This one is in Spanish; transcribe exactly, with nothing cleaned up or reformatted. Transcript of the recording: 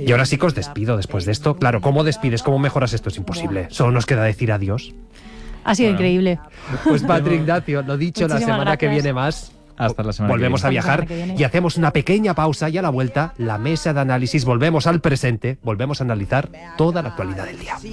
Y ahora sí que os despido después de esto. Claro, ¿cómo despides? ¿Cómo mejoras esto? Es imposible. Solo nos queda decir adiós. Ha sido Bueno. increíble. Pues Patri Ignacio, lo dicho, la Muchísimas semana que gracias. viene más. Hasta la semana que Volvemos viene. a viajar Hasta la semana que viene. y hacemos una pequeña pausa y a la vuelta la mesa de análisis. Volvemos al presente, volvemos a analizar toda la actualidad del día.